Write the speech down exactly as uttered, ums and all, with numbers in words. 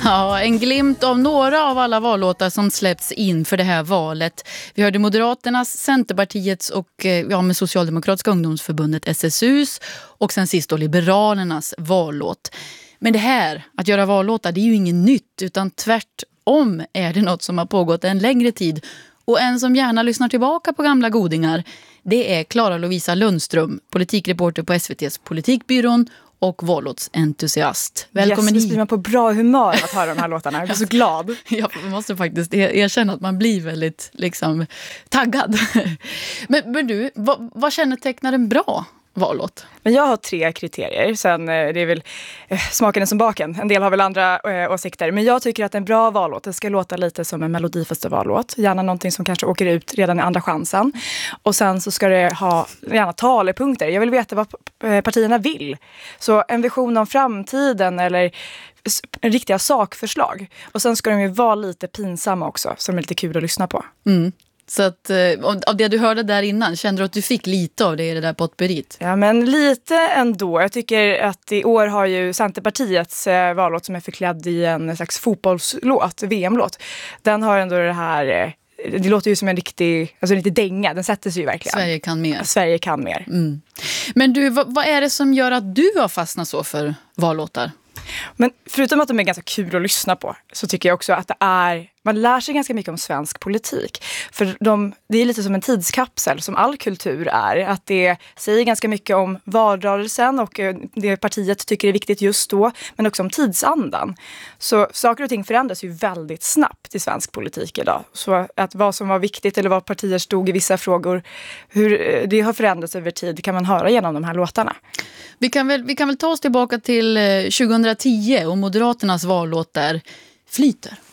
Ja, en glimt av några av alla vallåtar som släppts in för det här valet. Vi hörde Moderaternas, Centerpartiets och ja, med Socialdemokratiska ungdomsförbundet S S U:s och sen sist då Liberalernas vallåt. Men det här, att göra vallåtar, det är ju inget nytt utan tvärtom är det något som har pågått en längre tid. Och en som gärna lyssnar tillbaka på gamla godingar, det är Clara Lovisa Lundström, politikreporter på S V T:s Politikbyrån och vallåtsentusiast. Välkommen yes, hit. Blir man på bra humör att höra de här låtarna. Jag är så glad. Jag måste faktiskt erkänna att man blir väldigt liksom, taggad. men, men du, vad, vad kännetecknar en bra vallåt? Men jag har tre kriterier. Sen det är väl eh, smaken är som baken. En del har väl andra eh, åsikter. Men jag tycker att en bra vallåt, det ska låta lite som en melodifestivallåt. Gärna någonting som kanske åker ut redan i andra chansen. Och sen så ska det ha gärna talepunkter. Jag vill veta vad partierna vill. Så en vision om framtiden eller riktiga sakförslag. Och sen ska de ju vara lite pinsamma också. Som är lite kul att lyssna på. Mm. Så att, av det du hörde där innan, kände du att du fick lite av det i det där potpurrit? Ja, men lite ändå. Jag tycker att i år har ju Centerpartiets eh, vallåt som är förklädd i en slags fotbollslåt, V M-låt. Den har ändå det här, eh, det låter ju som en riktig, alltså en riktig dänga. Den sätter sig ju verkligen. Sverige kan mer. Sverige kan mer. Mm. Men du, vad, vad är det som gör att du har fastnat så för vallåtar? Men förutom att de är ganska kul att lyssna på så tycker jag också att det är, man lär sig ganska mycket om svensk politik. För de, det är lite som en tidskapsel som all kultur är. Att det säger ganska mycket om valrörelsen och det partiet tycker är viktigt just då. Men också om tidsandan. Så saker och ting förändras ju väldigt snabbt i svensk politik idag. Så att vad som var viktigt eller vad partier stod i vissa frågor, hur det har förändrats över tid kan man höra genom de här låtarna. Vi kan väl, vi kan väl ta oss tillbaka till tjugohundratio och Moderaternas vallåt där Flyter.